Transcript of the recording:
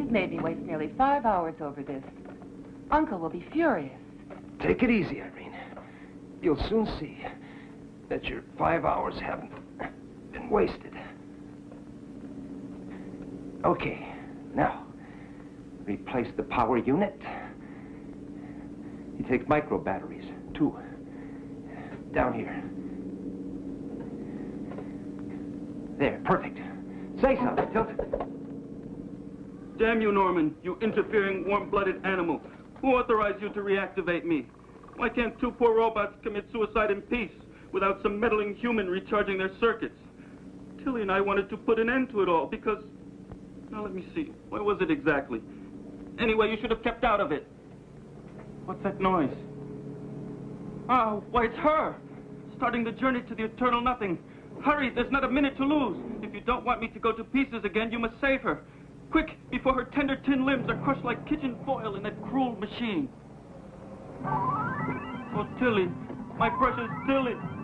You've made me waste nearly 5 hours over this. Uncle will be furious. Take it easy, Irene. You'll soon see that your 5 hours haven't been wasted. Okay, now, replace the power unit. You take micro batteries, 2. Down here. There, perfect. Say something, Tilt. Damn you, Norman, you interfering, warm-blooded animal. Who authorized you to reactivate me? Why can't 2 poor robots commit suicide in peace without some meddling human recharging their circuits? Tilly and I wanted to put an end to it all because... Now, let me see. Where was it exactly? Anyway, you should have kept out of it. What's that noise? Oh, why, it's her! Starting the journey to the eternal nothing. Hurry, there's not a minute to lose. If you don't want me to go to pieces again, you must save her. Quick, before her tender tin limbs are crushed like kitchen foil in that cruel machine. Oh, Tilly, my precious Tilly.